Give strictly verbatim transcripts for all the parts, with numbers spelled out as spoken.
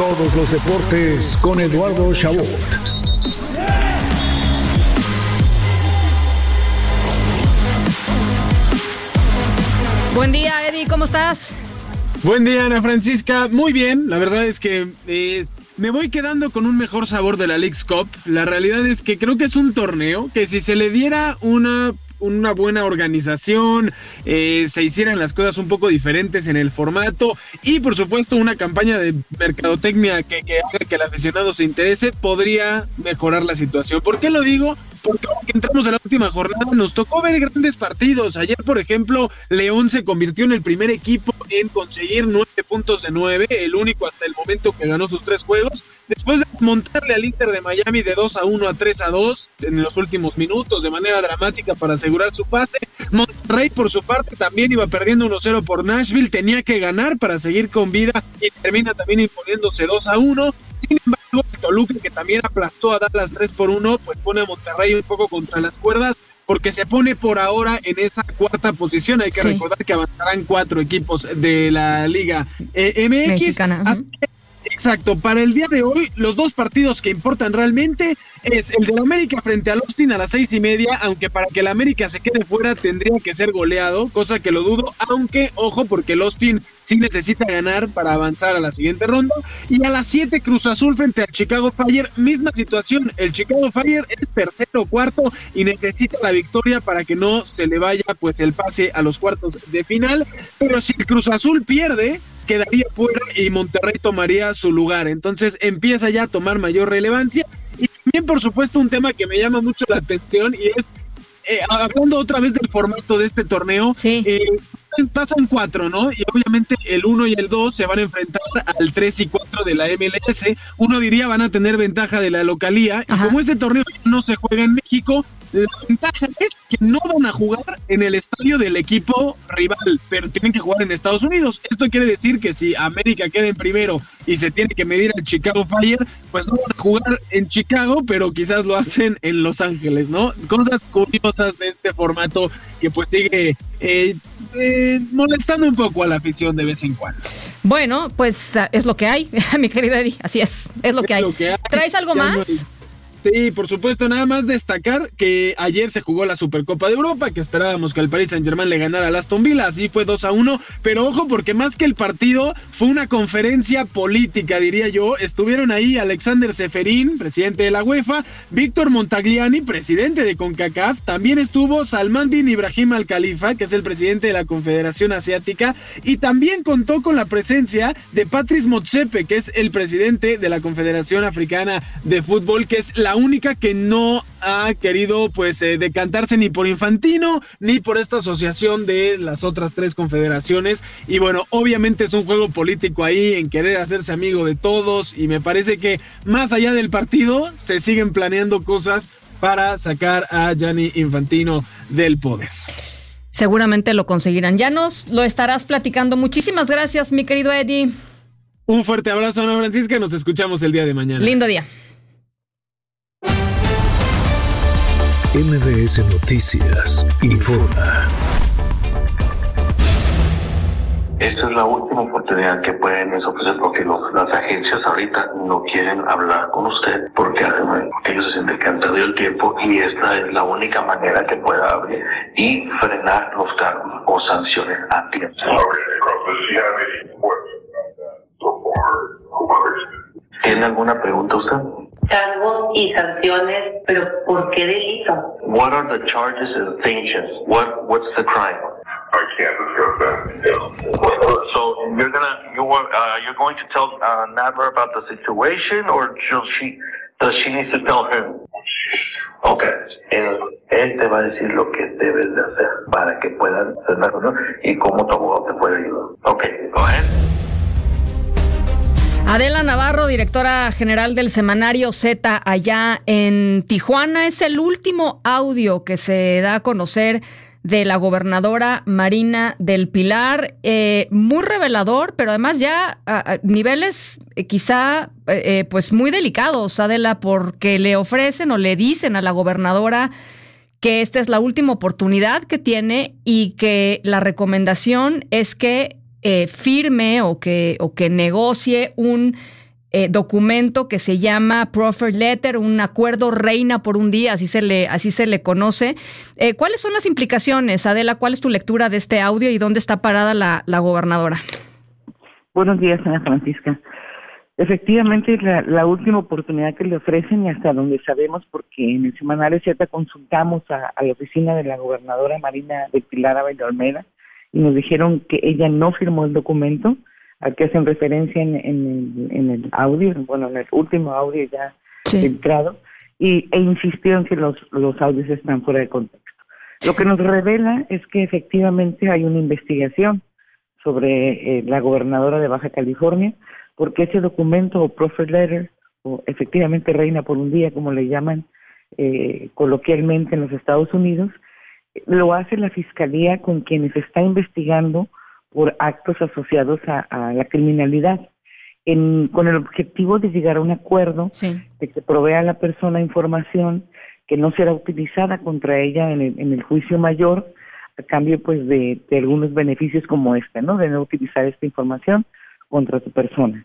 Todos los deportes con Eduardo Chabot. Buen día, Eddie, ¿cómo estás? Buen día, Ana Francisca. Muy bien, la verdad es que eh, me voy quedando con un mejor sabor de la Leagues Cup. La realidad es que creo que es un torneo que si se le diera una... una buena organización, eh, se hicieran las cosas un poco diferentes en el formato y por supuesto una campaña de mercadotecnia que, que haga que el aficionado se interese, podría mejorar la situación. ¿Por qué lo digo? Porque aunque entramos a la última jornada nos tocó ver grandes partidos. Ayer, por ejemplo, León se convirtió en el primer equipo en conseguir nueve puntos de nueve, el único hasta el momento que ganó sus tres juegos, después de montarle al Inter de Miami de dos a uno a tres a dos en los últimos minutos de manera dramática para asegurar su pase. Monterrey, por su parte, también iba perdiendo uno cero por Nashville, tenía que ganar para seguir con vida y termina también imponiéndose dos a uno. Sin embargo, Toluca, que también aplastó a Dallas tres por uno, pues pone a Monterrey un poco contra las cuerdas, porque se pone por ahora en esa cuarta posición. Hay que sí. recordar que avanzarán cuatro equipos de la Liga eh, M X. Mexicana. Así que, exacto, para el día de hoy, los dos partidos que importan realmente es el del América frente al Austin a las seis y media, aunque para que el América se quede fuera tendría que ser goleado, cosa que lo dudo, aunque, ojo, porque el Austin sí necesita ganar para avanzar a la siguiente ronda. Y a las siete, Cruz Azul frente al Chicago Fire, misma situación, el Chicago Fire es tercero o cuarto y necesita la victoria para que no se le vaya pues el pase a los cuartos de final, pero si el Cruz Azul pierde, quedaría fuera y Monterrey tomaría su lugar, entonces empieza ya a tomar mayor relevancia. Y también, por supuesto, un tema que me llama mucho la atención y es, eh, hablando otra vez del formato de este torneo, sí. eh, pasan cuatro, ¿no? Y obviamente el uno y el dos se van a enfrentar al tres y cuatro de la M L S. Uno diría van a tener ventaja de la localía. Ajá. Y como este torneo ya no se juega en México, la ventaja es que no van a jugar en el estadio del equipo rival, pero tienen que jugar en Estados Unidos. Esto quiere decir que si América queda en primero y se tiene que medir al Chicago Fire, pues no van a jugar en Chicago, pero quizás lo hacen en Los Ángeles, ¿no? Cosas curiosas de este formato que pues sigue eh, eh, molestando un poco a la afición de vez en cuando. Bueno, pues es lo que hay, mi querido Eddie, así es, es lo que, es hay. Lo que hay. ¿Traes algo ya más? No hay... Sí, por supuesto, nada más destacar que ayer se jugó la Supercopa de Europa, que esperábamos que el Paris Saint-Germain le ganara al Aston Villa, así fue dos a uno, pero ojo porque más que el partido fue una conferencia política, diría yo. Estuvieron ahí Alexander Seferín, presidente de la UEFA, Víctor Montagliani, presidente de CONCACAF, también estuvo Salman bin Ibrahim Al Khalifa, que es el presidente de la Confederación Asiática, y también contó con la presencia de Patrice Motsepe, que es el presidente de la Confederación Africana de Fútbol, que es la La única que no ha querido pues eh, decantarse ni por Infantino ni por esta asociación de las otras tres confederaciones. Y bueno, obviamente es un juego político ahí en querer hacerse amigo de todos, y me parece que más allá del partido se siguen planeando cosas para sacar a Gianni Infantino del poder. Seguramente lo conseguirán. Ya nos lo estarás platicando. Muchísimas gracias, mi querido Eddie. Un fuerte abrazo, Ana Francisca, nos escuchamos el día de mañana. Lindo día. M B S Noticias informa. Esta es la última oportunidad que pueden ofrecer, porque los, las agencias ahorita no quieren hablar con usted porque, porque ellos se sienten que han perdido el tiempo, y esta es la única manera que pueda abrir y frenar los cargos o sanciones a tiempo. ¿Tiene alguna pregunta usted? Cargos y sanciones, pero ¿por qué delito? What are the charges and sanctions? What What's the crime? I can't discuss that. So you're gonna you want uh, you're going to tell uh, Nadler about the situation, or should she does she need to tell him? Okay, él, él te va a decir lo que debes de hacer para que puedan hacerlo, ¿no? Y cómo tu abogado te puede ayudar. Okay, go ahead. Adela Navarro, directora general del semanario Z allá en Tijuana, es el último audio que se da a conocer de la gobernadora Marina del Pilar, eh, muy revelador, pero además ya a, a niveles eh, quizá eh, pues muy delicados, Adela, porque le ofrecen o le dicen a la gobernadora que esta es la última oportunidad que tiene y que la recomendación es que eh, firme o que, o que negocie un eh, documento que se llama Proffered Letter, un acuerdo reina por un día, así se le, así se le conoce. Eh, ¿Cuáles son las implicaciones, Adela? ¿Cuál es tu lectura de este audio y dónde está parada la, la gobernadora? Buenos días, Ana Francisca. Efectivamente, la, la última oportunidad que le ofrecen, y hasta donde sabemos, porque en el Semanario Z consultamos a, a la oficina de la gobernadora Marina del Pilar Ávila Olmeda, y nos dijeron que ella no firmó el documento al que hacen referencia en, en, el, en el audio, bueno, en el último audio ya sí. filtrado, y, e insistió en que los, los audios están fuera de contexto. Lo que nos revela es que efectivamente hay una investigación sobre eh, la gobernadora de Baja California, porque ese documento o Proffered Letter, o efectivamente reina por un día, como le llaman eh, coloquialmente en los Estados Unidos, lo hace la Fiscalía con quienes está investigando por actos asociados a, a la criminalidad, en, con el objetivo de llegar a un acuerdo sí. de que provea a la persona información que no será utilizada contra ella en el, en el juicio mayor, a cambio pues de, de algunos beneficios como este, ¿no? De no utilizar esta información contra tu persona.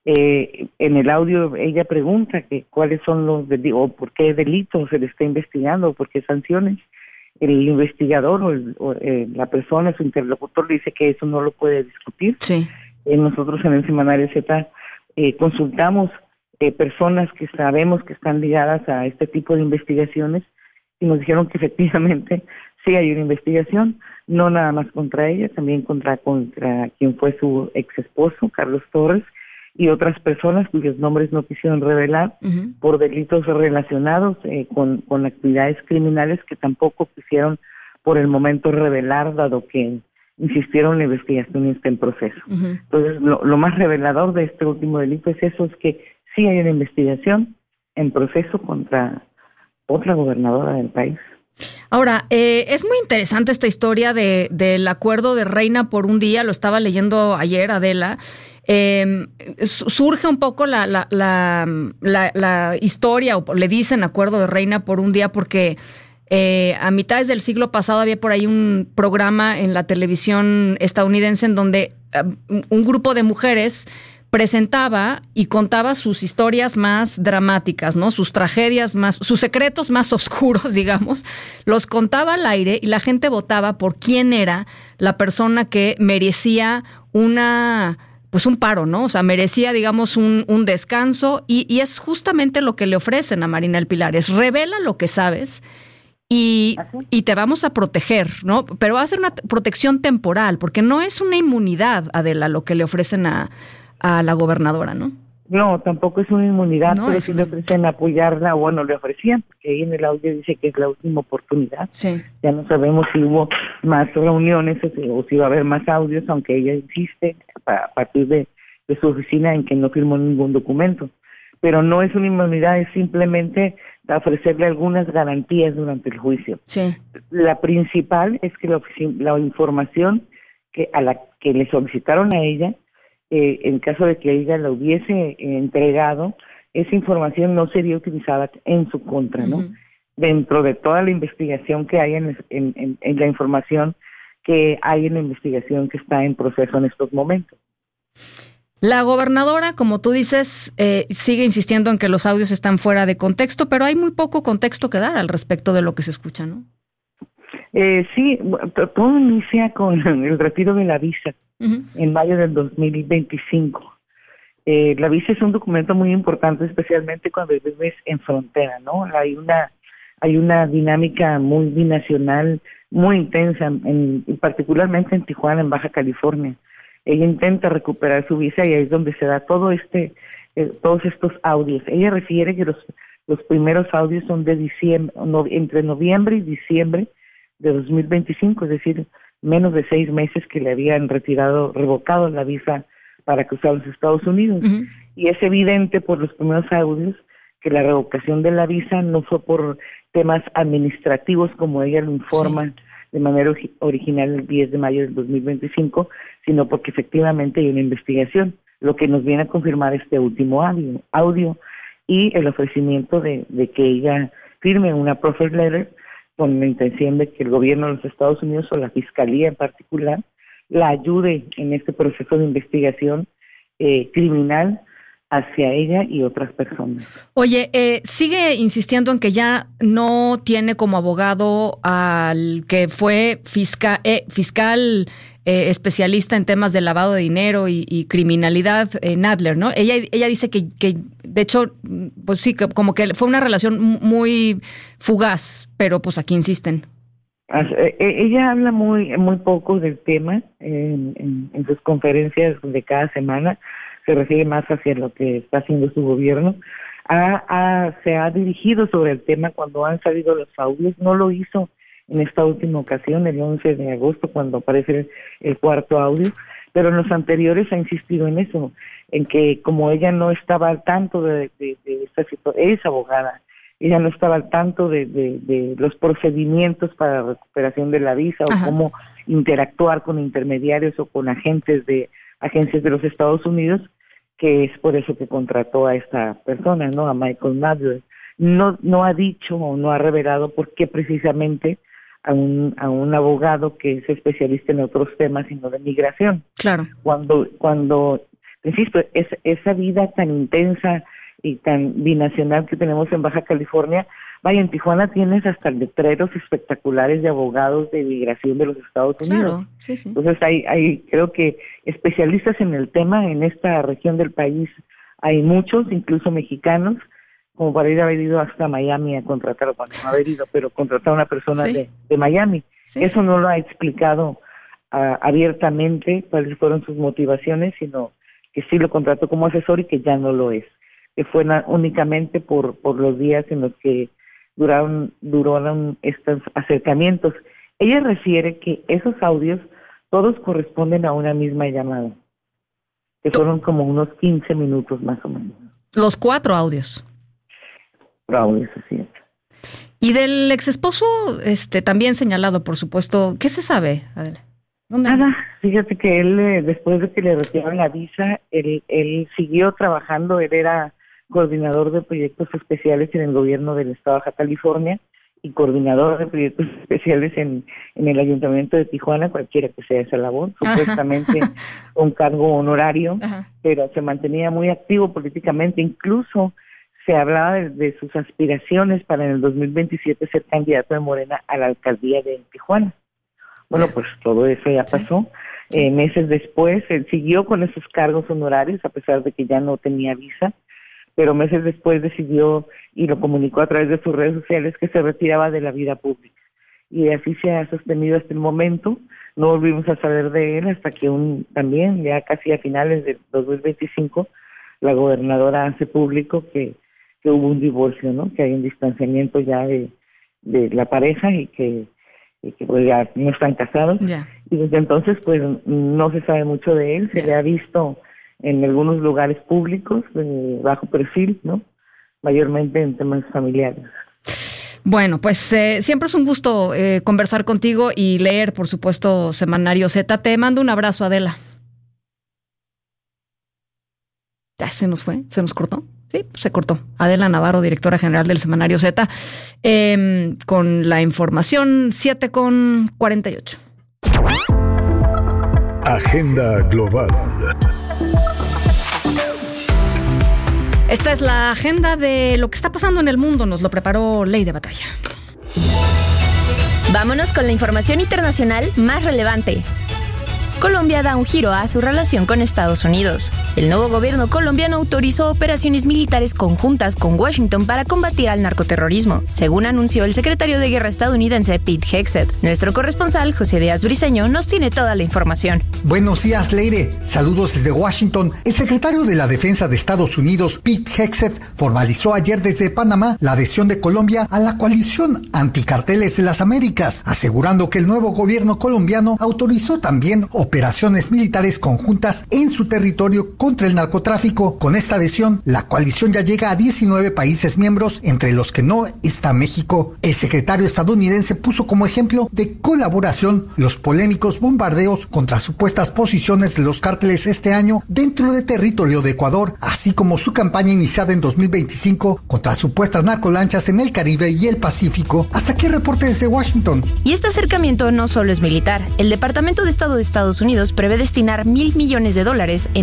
Eh, en el audio ella pregunta que cuáles son los delitos, o por qué delitos se le está investigando, o por qué sanciones. El investigador o, el, o eh, la persona, su interlocutor, dice que eso no lo puede discutir. Sí. Eh, nosotros en el Semanario Z eh, consultamos eh, personas que sabemos que están ligadas a este tipo de investigaciones y nos dijeron que efectivamente sí hay una investigación, no nada más contra ella, también contra, contra quien fue su ex esposo, Carlos Torres, y otras personas cuyos nombres no quisieron revelar uh-huh. por delitos relacionados eh, con, con actividades criminales que tampoco quisieron por el momento revelar, dado que insistieron la investigación está en proceso. Uh-huh. Entonces, lo, lo más revelador de este último delito es eso, es que sí hay una investigación en proceso contra otra gobernadora del país. Ahora, eh, es muy interesante esta historia de del acuerdo de reina por un día, lo estaba leyendo ayer, Adela. Eh, surge un poco la, la, la, la, la historia, o le dicen acuerdo de reina por un día, porque eh, a mitades del siglo pasado había por ahí un programa en la televisión estadounidense en donde uh, un grupo de mujeres presentaba y contaba sus historias más dramáticas, ¿no? Sus tragedias más, sus secretos más oscuros, digamos, los contaba al aire y la gente votaba por quién era la persona que merecía una, pues un paro, ¿no? O sea, merecía, digamos, un, un descanso y, y es justamente lo que le ofrecen a Marina del Pilar, es revela lo que sabes y, y te vamos a proteger, ¿no? Pero va a ser una protección temporal, porque no es una inmunidad, Adela, lo que le ofrecen a a la gobernadora, ¿no? No, tampoco es una inmunidad, no, pero sí le una... ofrecen apoyarla, o bueno, le ofrecían, porque ahí en el audio dice que es la última oportunidad. Sí. Ya no sabemos si hubo más reuniones o si va a haber más audios, aunque ella insiste a partir de, de su oficina en que no firmó ningún documento. Pero no es una inmunidad, es simplemente ofrecerle algunas garantías durante el juicio. Sí. La principal es que la, la información que a la que le solicitaron a ella, Eh, en caso de que ella la hubiese eh, entregado, esa información no sería utilizada en su contra, ¿no? Uh-huh. Dentro de toda la investigación que hay en, en, en, en la información que hay en la investigación que está en proceso en estos momentos. La gobernadora, como tú dices, eh, sigue insistiendo en que los audios están fuera de contexto, pero hay muy poco contexto que dar al respecto de lo que se escucha, ¿no? Eh, sí, todo inicia con el retiro de la visa uh-huh. en mayo del dos mil veinticinco. Eh, la visa es un documento muy importante, especialmente cuando vives en frontera, ¿no? Hay una hay una dinámica muy binacional, muy intensa, en, particularmente en Tijuana, en Baja California. Ella intenta recuperar su visa y ahí es donde se da todo este eh, todos estos audios. Ella refiere que los los primeros audios son de diciembre, no, entre noviembre y diciembre de dos mil veinticinco, es decir, menos de seis meses que le habían retirado, revocado la visa para cruzar los Estados Unidos. Uh-huh. Y es evidente por los primeros audios que la revocación de la visa no fue por temas administrativos, como ella lo informa sí. de manera original el diez de mayo del dos mil veinticinco, sino porque efectivamente hay una investigación, lo que nos viene a confirmar este último audio, audio y el ofrecimiento de, de que ella firme una Proffered Letter con la intención de que el gobierno de los Estados Unidos o la Fiscalía en particular la ayude en este proceso de investigación eh, criminal hacia ella y otras personas. Oye, eh, sigue insistiendo en que ya no tiene como abogado al que fue fiscal, eh, fiscal eh, especialista en temas de lavado de dinero y, y criminalidad, eh, Nadler, ¿no? Ella, ella dice que, que, de hecho, pues sí, que como que fue una relación muy fugaz, pero pues aquí insisten. Ella habla muy muy poco del tema en, en, en sus conferencias de cada semana, se refiere más hacia lo que está haciendo su gobierno. Ha, ha, se ha dirigido sobre el tema cuando han salido los audios, no lo hizo en esta última ocasión, el once de agosto, cuando aparece el, el cuarto audio, pero en los anteriores ha insistido en eso, en que como ella no estaba al tanto de, de, de esta situación, es abogada, ella no estaba al tanto de, de, de los procedimientos para la recuperación de la visa, Ajá. o cómo interactuar con intermediarios o con agentes de agencias de los Estados Unidos, que es por eso que contrató a esta persona, ¿no? A Michael Nadler. No, no ha dicho o no ha revelado por qué precisamente a un, a un abogado que es especialista en otros temas y no de migración. Claro. Cuando, cuando, insisto, es, esa vida tan intensa y tan binacional que tenemos en Baja California, vaya, en Tijuana tienes hasta letreros espectaculares de abogados de migración de los Estados Unidos. Claro, sí, sí. Entonces hay, hay, creo que especialistas en el tema en esta región del país hay muchos, incluso mexicanos, como para ir a haber ido hasta Miami a contratar, bueno, no haber ido, pero contratar a una persona sí. de, de Miami. Sí, Eso sí. no lo ha explicado uh, abiertamente cuáles fueron sus motivaciones, sino que sí lo contrató como asesor y que ya no lo es. Que fue na- únicamente por por los días en los que duraron duraron estos acercamientos. Ella refiere que esos audios todos corresponden a una misma llamada, que fueron como unos quince minutos más o menos. Los cuatro audios. Audios, así es. Y del exesposo, este, también señalado, por supuesto, ¿qué se sabe, Adela? Nada, fíjate que él, eh, después de que le retiraron la visa, él, él siguió trabajando, él era coordinador de proyectos especiales en el gobierno del estado de Baja California y coordinador de proyectos especiales en, en el ayuntamiento de Tijuana, cualquiera que sea esa labor, Ajá. supuestamente un cargo honorario, Ajá. pero se mantenía muy activo políticamente, incluso se hablaba de, de sus aspiraciones para en el dos mil veintisiete ser candidato de Morena a la alcaldía de Tijuana. Bueno, pues todo eso ya pasó. Sí. Eh, meses después, él siguió con esos cargos honorarios, a pesar de que ya no tenía visa, pero meses después decidió, y lo comunicó a través de sus redes sociales, que se retiraba de la vida pública. Y así se ha sostenido hasta el momento. No volvimos a saber de él hasta que un también, ya casi a finales del dos mil veinticinco, la gobernadora hace público que, que hubo un divorcio, ¿no? Que hay un distanciamiento ya de, de la pareja y que y que pues ya no están casados, yeah. y desde entonces pues no se sabe mucho de él, se yeah. le ha visto en algunos lugares públicos de bajo perfil, ¿no? Mayormente en temas familiares. Bueno, pues eh, siempre es un gusto eh, conversar contigo y leer, por supuesto, Semanario Z. Te mando un abrazo, Adela. Ya se nos fue, se nos cortó. Sí, se cortó. Adela Navarro, directora general del Semanario Z, eh, con la información siete con cuarenta y ocho. Agenda global. Esta es la agenda de lo que está pasando en el mundo. Nos lo preparó Ley de Batalla. Vámonos con la información internacional más relevante. Colombia da un giro a su relación con Estados Unidos. El nuevo gobierno colombiano autorizó operaciones militares conjuntas con Washington para combatir al narcoterrorismo, según anunció el secretario de Guerra estadounidense Pete Hegseth. Nuestro corresponsal José Díaz Briceño nos tiene toda la información. Buenos días, Leire. Saludos desde Washington. El secretario de la Defensa de Estados Unidos, Pete Hegseth, formalizó ayer desde Panamá la adhesión de Colombia a la coalición anticarteles de las Américas, asegurando que el nuevo gobierno colombiano autorizó también operaciones militares conjuntas en su territorio contra el narcotráfico. Con esta adhesión, la coalición ya llega a diecinueve países miembros, entre los que no está México. El secretario estadounidense puso como ejemplo de colaboración los polémicos bombardeos contra supuestas posiciones de los cárteles este año dentro de territorio de Ecuador, así como su campaña iniciada en dos mil veinticinco contra supuestas narcolanchas en el Caribe y el Pacífico. Hasta aquí el reporte desde Washington. Y este acercamiento no solo es militar. El Departamento de Estado de Estados Unidos prevé destinar mil millones de dólares en ayuda de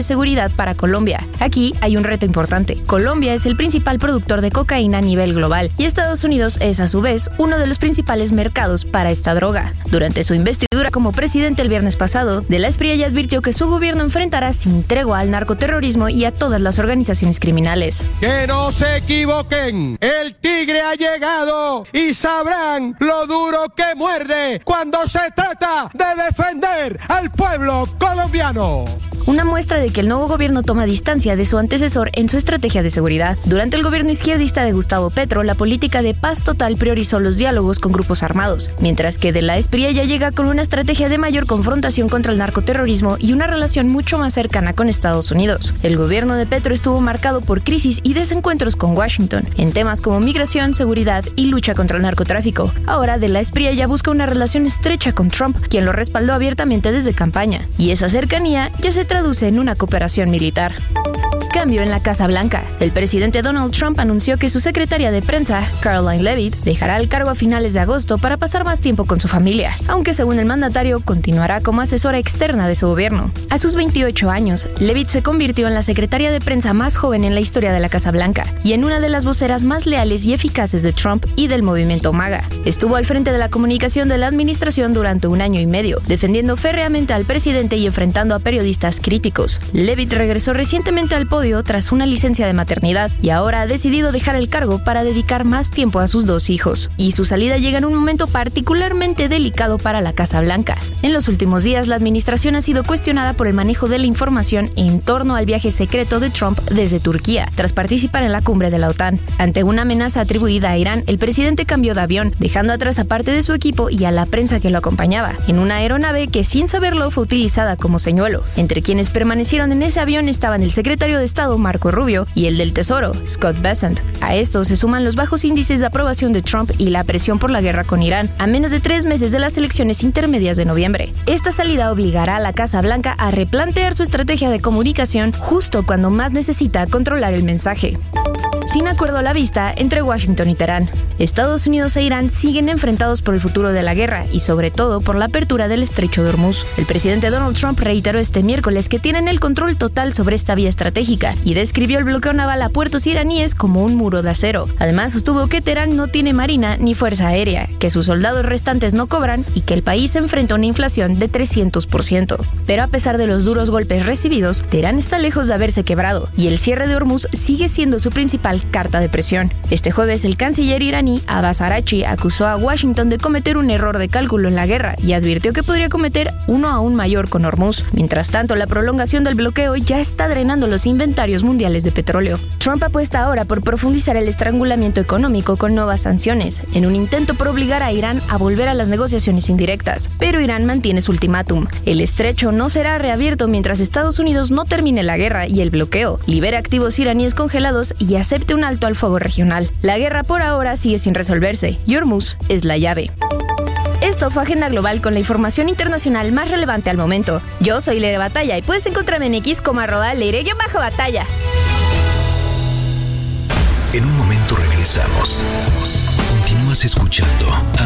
seguridad para Colombia. Aquí hay un reto importante. Colombia es el principal productor de cocaína a nivel global y Estados Unidos es a su vez uno de los principales mercados para esta droga. Durante su investidura como presidente el viernes pasado, De la Espriella advirtió que su gobierno enfrentará sin tregua al narcoterrorismo y a todas las organizaciones criminales. Que no se equivoquen, el tigre ha llegado y sabrán lo duro que muerde cuando se trata de defender al pueblo colombiano. Una muestra de que el nuevo gobierno toma distancia de su antecesor en su estrategia de seguridad. Durante el gobierno izquierdista de Gustavo Petro, la política de paz total priorizó los diálogos con grupos armados, mientras que De la Espriella llega con una estrategia de mayor confrontación contra el narcoterrorismo y una relación mucho más cercana con Estados Unidos. El gobierno de Petro estuvo marcado por crisis y desencuentros con Washington, en temas como migración, seguridad y lucha contra el narcotráfico. Ahora De la Espriella busca una relación estrecha con Trump, quien lo respaldó abiertamente desde campaña, y esa cercanía ya se traduce en una cooperación militar. Cambio en la Casa Blanca. El presidente Donald Trump anunció que su secretaria de prensa, Karoline Leavitt, dejará el cargo a finales de agosto para pasar más tiempo con su familia, aunque según el mandatario continuará como asesora externa de su gobierno. A sus veintiocho años, Leavitt se convirtió en la secretaria de prensa más joven en la historia de la Casa Blanca y en una de las voceras más leales y eficaces de Trump y del movimiento MAGA. Estuvo al frente de la comunicación de la administración durante un año y medio, defendiendo férreamente al presidente y enfrentando a periodistas críticos. Leavitt regresó recientemente al podio tras una licencia de maternidad y ahora ha decidido dejar el cargo para dedicar más tiempo a sus dos hijos. Y su salida llega en un momento particularmente delicado para la Casa Blanca. En los últimos días, la administración ha sido cuestionada por el manejo de la información en torno al viaje secreto de Trump desde Turquía, tras participar en la cumbre de la OTAN. Ante una amenaza atribuida a Irán, el presidente cambió de avión, dejando atrás a parte de su equipo y a la prensa que lo acompañaba, en una aeronave que sin saberlo fue utilizada como señuelo. Entre quienes permanecieron en ese avión estaban el secretario de Estado Marco Rubio y el del Tesoro, Scott Bessent. A esto se suman los bajos índices de aprobación de Trump y la presión por la guerra con Irán, a menos de tres meses de las elecciones intermedias de noviembre. Esta salida obligará a la Casa Blanca a replantear su estrategia de comunicación justo cuando más necesita controlar el mensaje. Sin acuerdo a la vista entre Washington y Teherán, Estados Unidos e Irán siguen enfrentados por el futuro de la guerra y sobre todo por la apertura del estrecho de Hormuz. El presidente Donald Trump reiteró este miércoles que tienen el control total sobre esta vía estratégica y describió el bloqueo naval a puertos iraníes como un muro de acero. Además, sostuvo que Teherán no tiene marina ni fuerza aérea, que sus soldados restantes no cobran y que el país enfrenta una inflación de trescientos por ciento. Pero a pesar de los duros golpes recibidos, Teherán está lejos de haberse quebrado y el cierre de Hormuz sigue siendo su principal carta de presión. Este jueves, el canciller iraní Abbas Araghchi acusó a Washington de cometer un error de cálculo en la guerra y advirtió que podría cometer uno aún mayor con Hormuz. Mientras tanto, la prolongación del bloqueo ya está drenando los inventarios mundiales de petróleo. Trump apuesta ahora por profundizar el estrangulamiento económico con nuevas sanciones, en un intento por obligar a Irán a volver a las negociaciones indirectas. Pero Irán mantiene su ultimátum. El estrecho no será reabierto mientras Estados Unidos no termine la guerra y el bloqueo, libere activos iraníes congelados y acepte un alto al fuego regional. La guerra por ahora sigue sin resolverse y Hormuz es la llave. Esto fue Agenda Global con la información internacional más relevante al momento. Yo soy Leire Batalla y puedes encontrarme en X como arroba Leire-Batalla. En un momento regresamos. Continúas escuchando a